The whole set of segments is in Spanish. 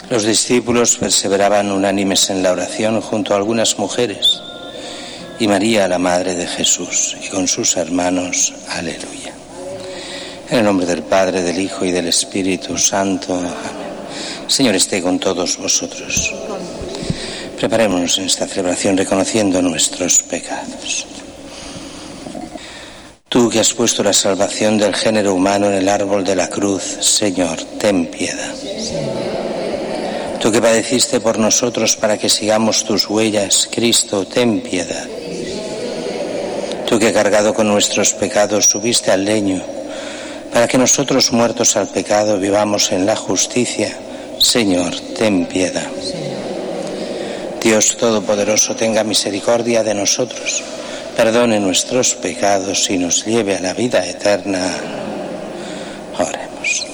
Los discípulos perseveraban unánimes en la oración junto a algunas mujeres y María, la Madre de Jesús, y con sus hermanos. Aleluya. En el nombre del Padre, del Hijo y del Espíritu Santo. Amén. Señor esté con todos vosotros. Preparémonos en esta celebración reconociendo nuestros pecados. Tú que has puesto la salvación del género humano en el árbol de la cruz, Señor, ten piedad. Tú que padeciste por nosotros para que sigamos tus huellas, Cristo, ten piedad. Tú que cargado con nuestros pecados subiste al leño, para que nosotros muertos al pecado vivamos en la justicia, Señor, ten piedad. Dios Todopoderoso tenga misericordia de nosotros, perdone nuestros pecados y nos lleve a la vida eterna. Oremos.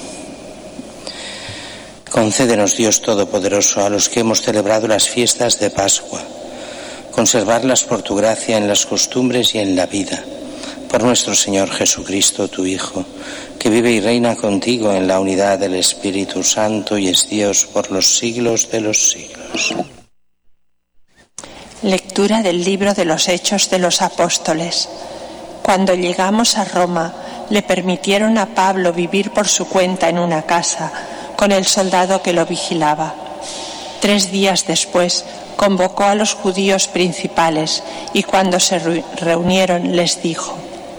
Concédenos, Dios Todopoderoso, a los que hemos celebrado las fiestas de Pascua, conservarlas por tu gracia en las costumbres y en la vida, por nuestro Señor Jesucristo, tu Hijo, que vive y reina contigo en la unidad del Espíritu Santo y es Dios por los siglos de los siglos. Lectura del libro de los Hechos de los Apóstoles. Cuando llegamos a Roma, le permitieron a Pablo vivir por su cuenta en una casa, con el soldado que lo vigilaba. 3 días después, convocó a los judíos principales y cuando se reunieron les dijo: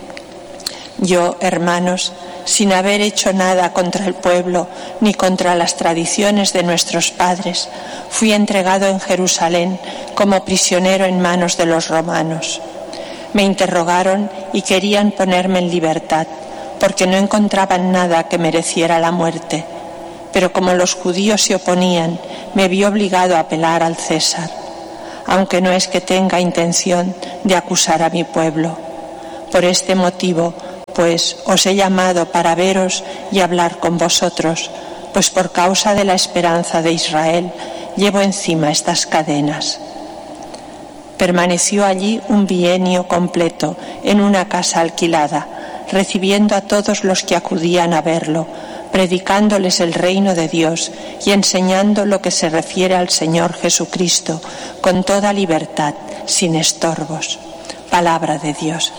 Yo, hermanos, sin haber hecho nada contra el pueblo ni contra las tradiciones de nuestros padres, fui entregado en Jerusalén como prisionero en manos de los romanos. Me interrogaron y querían ponerme en libertad, porque no encontraban nada que mereciera la muerte. Pero como los judíos se oponían, me vi obligado a apelar al César, aunque no es que tenga intención de acusar a mi pueblo. Por este motivo, pues, os he llamado para veros y hablar con vosotros, pues por causa de la esperanza de Israel llevo encima estas cadenas. Permaneció allí un bienio completo en una casa alquilada, recibiendo a todos los que acudían a verlo, predicándoles el reino de Dios y enseñando lo que se refiere al Señor Jesucristo con toda libertad, sin estorbos. Palabra de Dios.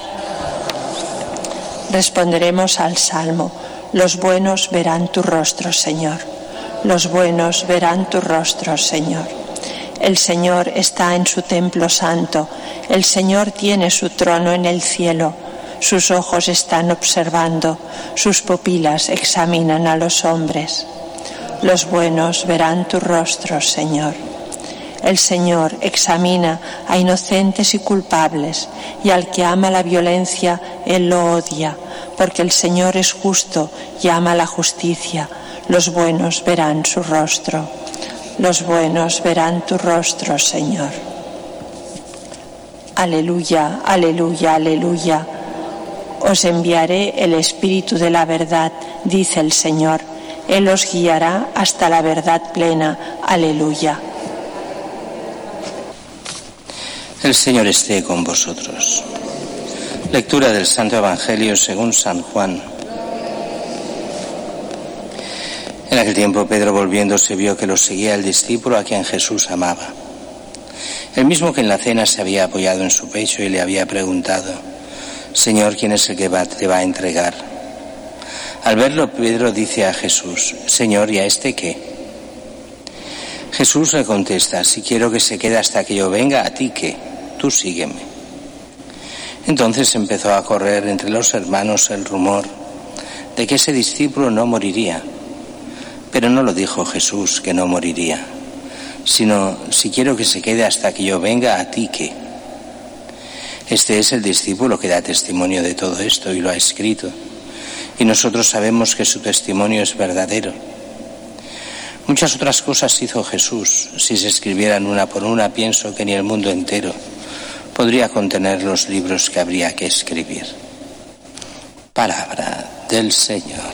Responderemos al Salmo: los buenos verán tu rostro, Señor. Los buenos verán tu rostro, Señor. El Señor está en su templo santo. El Señor tiene su trono en el cielo. Sus ojos están observando, sus pupilas examinan a los hombres. Los buenos verán tu rostro, Señor. El Señor examina a inocentes y culpables, y al que ama la violencia, Él lo odia, porque el Señor es justo y ama la justicia. Los buenos verán su rostro. Los buenos verán tu rostro, Señor. Aleluya, aleluya, aleluya. Os enviaré el Espíritu de la verdad, dice el Señor. Él os guiará hasta la verdad plena. Aleluya. El Señor esté con vosotros. Lectura del Santo Evangelio según San Juan. En aquel tiempo Pedro, volviéndose, vio que lo seguía el discípulo a quien Jesús amaba. El mismo que en la cena se había apoyado en su pecho y le había preguntado: Señor, ¿quién es el que te va a entregar? Al verlo, Pedro dice a Jesús: Señor, ¿y a este qué? Jesús le contesta: si quiero que se quede hasta que yo venga, ¿a ti qué? Tú sígueme. Entonces empezó a correr entre los hermanos el rumor de que ese discípulo no moriría. Pero no lo dijo Jesús que no moriría, sino: si quiero que se quede hasta que yo venga, ¿a ti qué? Este es el discípulo que da testimonio de todo esto y lo ha escrito, y nosotros sabemos que su testimonio es verdadero. Muchas otras cosas hizo Jesús. Si se escribieran una por una, pienso que ni el mundo entero podría contener los libros que habría que escribir. Palabra del Señor.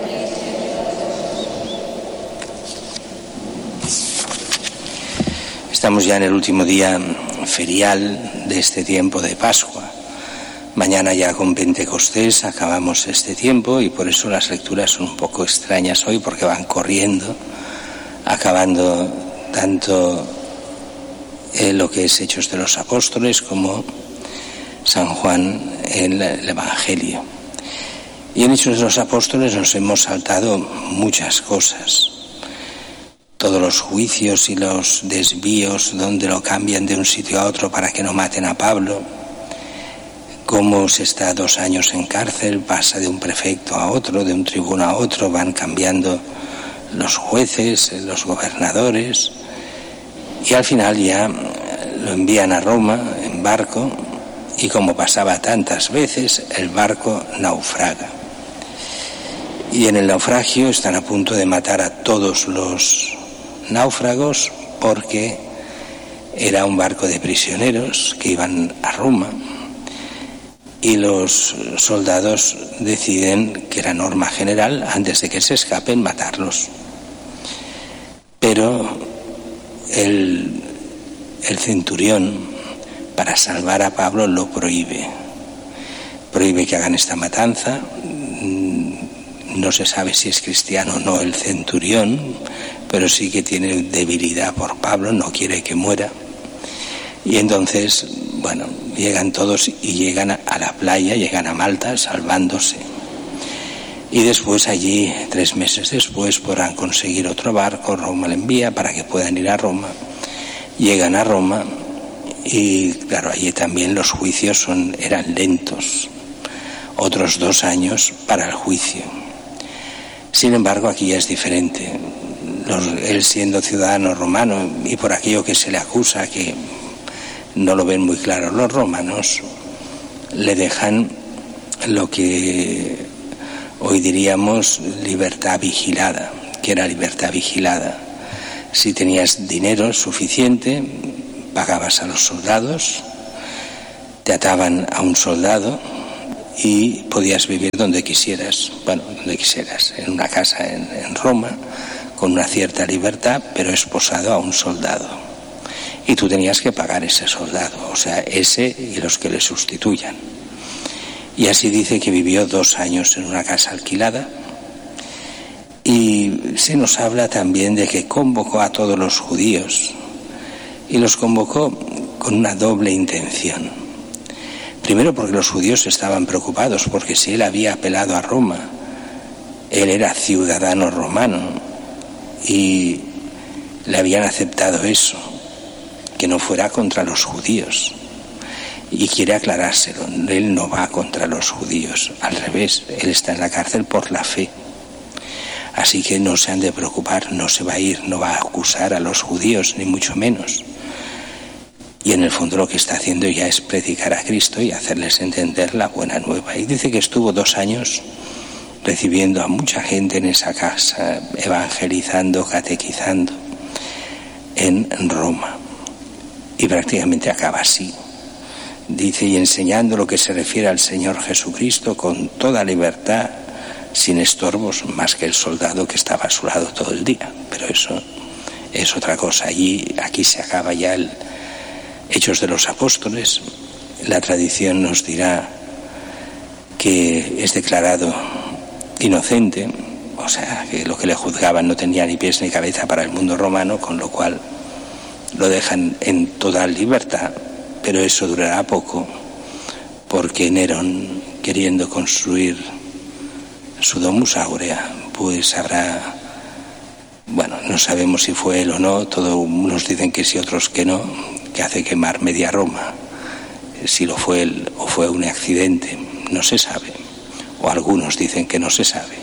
Estamos ya en el último día ferial de este tiempo de Pascua. Mañana ya con Pentecostés acabamos este tiempo y por eso las lecturas son un poco extrañas hoy, porque van corriendo acabando tanto lo que es Hechos de los Apóstoles como San Juan en el Evangelio. Y en Hechos de los Apóstoles nos hemos saltado muchas cosas. Todos los juicios y los desvíos donde lo cambian de un sitio a otro para que no maten a Pablo. Cómo se está 2 años en cárcel, pasa de un prefecto a otro, de un tribuno a otro, van cambiando los jueces, los gobernadores, y al final ya lo envían a Roma en barco, y como pasaba tantas veces, el barco naufraga. Y en el naufragio están a punto de matar a todos los náufragos porque era un barco de prisioneros que iban a Roma, y los soldados deciden que la norma general, antes de que se escapen, matarlos. Pero el centurión, para salvar a Pablo, lo prohíbe. Prohíbe que hagan esta matanza. No se sabe si es cristiano o no el centurión, pero sí que tiene debilidad por Pablo, no quiere que muera. Y entonces, bueno, llegan todos y llegan a la playa, llegan a Malta salvándose. Y después allí, 3 meses después, podrán conseguir otro barco, Roma le envía para que puedan ir a Roma. Llegan a Roma y claro, allí también los juicios eran lentos. Otros 2 años para el juicio. Sin embargo, aquí ya es diferente. Él siendo ciudadano romano y por aquello que se le acusa, que no lo ven muy claro los romanos, le dejan lo que hoy diríamos libertad vigilada. ¿Qué era libertad vigilada? Si tenías dinero suficiente, pagabas a los soldados, te ataban a un soldado y podías vivir donde quisieras, en una casa en Roma, con una cierta libertad, pero esposado a un soldado. Y tú tenías que pagar ese soldado, o sea, ese y los que le sustituyan. Y así dice que vivió 2 años en una casa alquilada. Y se nos habla también de que convocó a todos los judíos, y los convocó con una doble intención. Primero porque los judíos estaban preocupados, porque si él había apelado a Roma, él era ciudadano romano y le habían aceptado eso, que no fuera contra los judíos. Y quiere aclarárselo, él no va contra los judíos, al revés, él está en la cárcel por la fe. Así que no se han de preocupar, no se va a ir, no va a acusar a los judíos, ni mucho menos. Y en el fondo lo que está haciendo ya es predicar a Cristo y hacerles entender la buena nueva. Y dice que estuvo 2 años recibiendo a mucha gente en esa casa, evangelizando, catequizando en Roma. Y prácticamente acaba así. Dice, y enseñando lo que se refiere al Señor Jesucristo con toda libertad, sin estorbos, más que el soldado que estaba a su lado todo el día. Pero eso es otra cosa. Aquí se acaba ya el Hechos de los Apóstoles. La tradición nos dirá que es declarado inocente, o sea, que lo que le juzgaban no tenía ni pies ni cabeza para el mundo romano, con lo cual lo dejan en toda libertad, pero eso durará poco, porque Nerón, queriendo construir su Domus Aurea, pues habrá, no sabemos si fue él o no, todos unos dicen que sí, otros que no, que hace quemar media Roma. Si lo fue él o fue un accidente, no se sabe, o algunos dicen que no se sabe.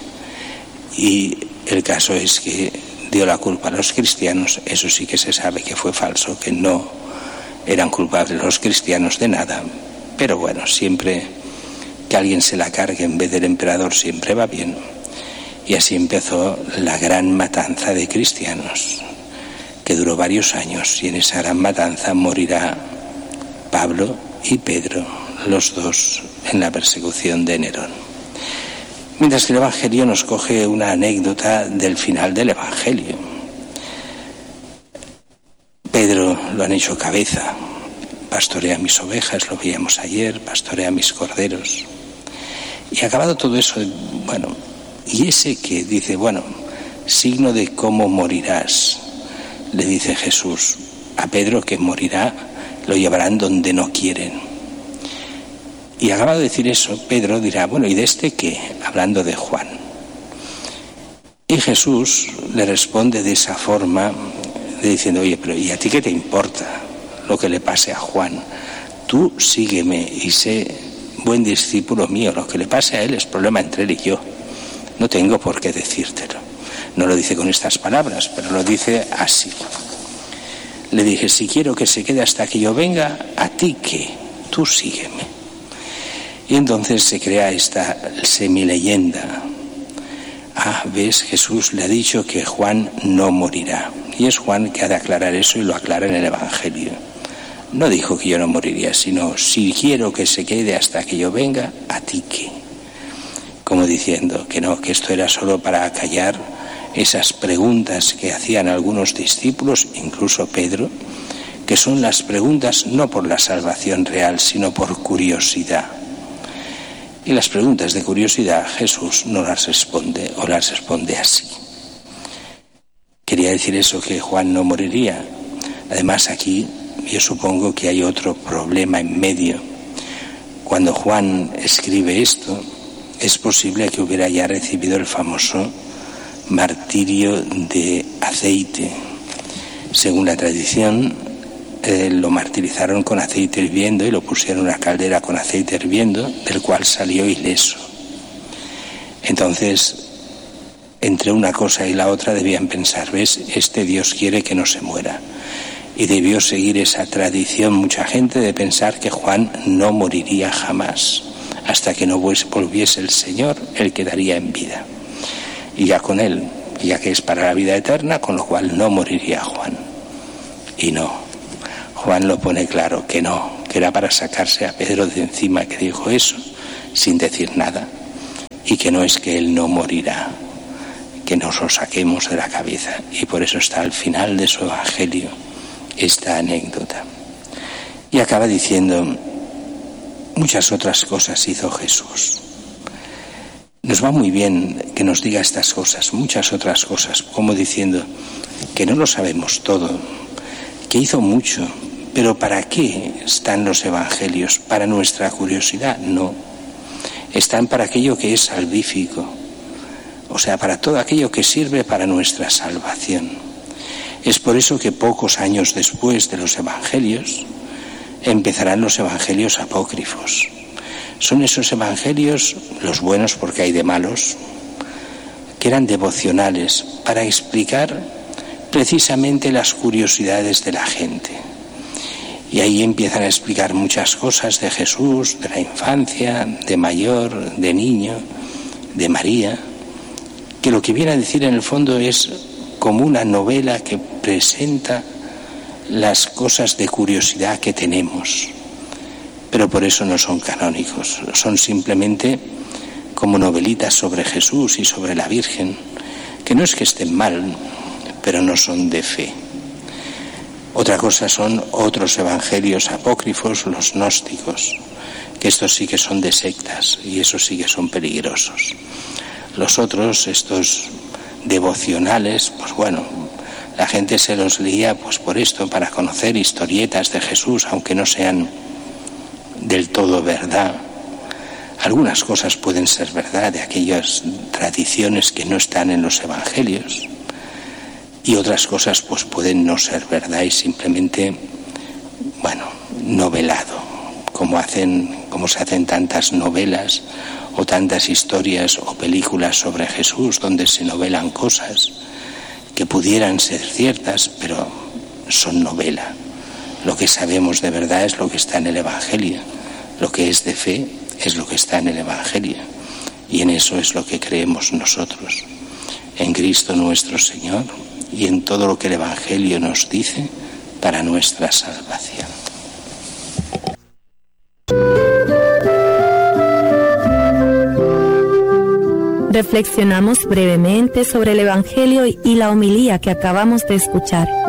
Y el caso es que dio la culpa a los cristianos, eso sí que se sabe que fue falso, que no eran culpables los cristianos de nada, pero siempre que alguien se la cargue en vez del emperador siempre va bien. Y así empezó la gran matanza de cristianos, que duró varios años, y en esa gran matanza morirá Pablo y Pedro, los dos en la persecución de Nerón. Mientras que el Evangelio nos coge una anécdota del final del Evangelio. Pedro lo han hecho cabeza, pastorea mis ovejas, lo veíamos ayer, pastorea mis corderos. Y acabado todo eso, y ese que dice, signo de cómo morirás. Le dice Jesús a Pedro que morirá, lo llevarán donde no quieren. Y acabado de decir eso, Pedro dirá, bueno, ¿y de este qué? Hablando de Juan. Y Jesús le responde de esa forma, diciendo, oye, pero ¿y a ti qué te importa lo que le pase a Juan? Tú sígueme y sé buen discípulo mío. Lo que le pase a él es problema entre él y yo. No tengo por qué decírtelo. No lo dice con estas palabras, pero lo dice así. Le dije, si quiero que se quede hasta que yo venga, ¿a ti qué? Tú sígueme. Y entonces se crea esta semileyenda. Ah, ves, Jesús le ha dicho que Juan no morirá. Y es Juan que ha de aclarar eso y lo aclara en el Evangelio. No dijo que yo no moriría, sino si quiero que se quede hasta que yo venga, ¿a ti qué? Como diciendo que no, que esto era solo para acallar esas preguntas que hacían algunos discípulos, incluso Pedro, que son las preguntas no por la salvación real, sino por curiosidad. Y las preguntas de curiosidad Jesús no las responde, o las responde así. Quería decir eso, que Juan no moriría. Además aquí yo supongo que hay otro problema en medio. Cuando Juan escribe esto, es posible que hubiera ya recibido el famoso martirio de aceite. Según la tradición, lo martirizaron con aceite hirviendo y lo pusieron en una caldera con aceite hirviendo, del cual salió ileso. Entonces, entre una cosa y la otra debían pensar, ¿ves? Este Dios quiere que no se muera. Y debió seguir esa tradición mucha gente de pensar que Juan no moriría jamás. Hasta que no volviese el Señor, él quedaría en vida. Y ya con él, ya que es para la vida eterna, con lo cual no moriría Juan. Y no, Juan lo pone claro, que no, que era para sacarse a Pedro de encima, que dijo eso sin decir nada. Y que no es que él no morirá, que nos lo saquemos de la cabeza. Y por eso está al final de su Evangelio esta anécdota. Y acaba diciendo, muchas otras cosas hizo Jesús. Nos va muy bien que nos diga estas cosas, muchas otras cosas, como diciendo que no lo sabemos todo, que hizo mucho, pero ¿para qué están los evangelios? ¿Para nuestra curiosidad? No. Están para aquello que es salvífico, o sea, para todo aquello que sirve para nuestra salvación. Es por eso que pocos años después de los evangelios empezarán los evangelios apócrifos. Son esos evangelios, los buenos porque hay de malos, que eran devocionales para explicar precisamente las curiosidades de la gente. Y ahí empiezan a explicar muchas cosas de Jesús, de la infancia, de mayor, de niño, de María, que lo que viene a decir en el fondo es como una novela que presenta las cosas de curiosidad que tenemos. Pero por eso no son canónicos, son simplemente como novelitas sobre Jesús y sobre la Virgen, que no es que estén mal, pero no son de fe. Otra cosa son otros evangelios apócrifos, los gnósticos, que estos sí que son de sectas y esos sí que son peligrosos. Los otros, estos devocionales, pues bueno, la gente se los leía pues por esto, para conocer historietas de Jesús, aunque no sean del todo verdad. Algunas cosas pueden ser verdad de aquellas tradiciones que no están en los evangelios, y otras cosas pues pueden no ser verdad y simplemente, bueno, novelado, como se hacen tantas novelas o tantas historias o películas sobre Jesús donde se novelan cosas que pudieran ser ciertas, pero son novela. Lo que sabemos de verdad es lo que está en el Evangelio. Lo que es de fe es lo que está en el Evangelio. Y en eso es lo que creemos nosotros. En Cristo nuestro Señor y en todo lo que el Evangelio nos dice para nuestra salvación. Reflexionamos brevemente sobre el Evangelio y la homilía que acabamos de escuchar.